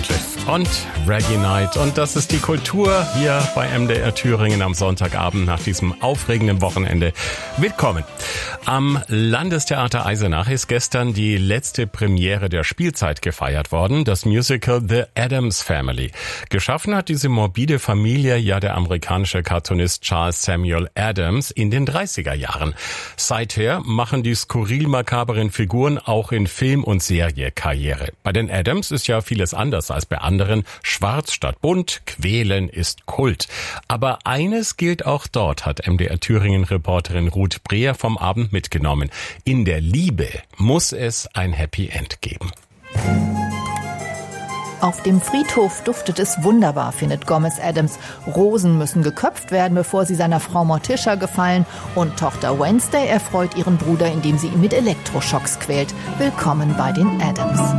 Radcliffe und Reggae Night. Und das ist die Kultur hier bei MDR Thüringen am Sonntagabend nach diesem aufregenden Wochenende. Willkommen. Am Landestheater Eisenach ist gestern die letzte Premiere der Spielzeit gefeiert worden, das Musical The Addams Family. Geschaffen hat diese morbide Familie ja der amerikanische Cartoonist Charles Samuel Addams in den 30er Jahren. Seither machen die skurril makaberen Figuren auch in Film und Serie Karriere. Bei den Addams ist ja vieles anders als bei anderen. Schwarz statt bunt, Quälen ist Kult. Aber eines gilt auch dort, hat MDR Thüringen-Reporterin Ruth Breher vom Abend mitgenommen. In der Liebe muss es ein Happy End geben. Auf dem Friedhof duftet es wunderbar, findet Gomez Addams. Rosen müssen geköpft werden, bevor sie seiner Frau Morticia gefallen. Und Tochter Wednesday erfreut ihren Bruder, indem sie ihn mit Elektroschocks quält. Willkommen bei den Addams.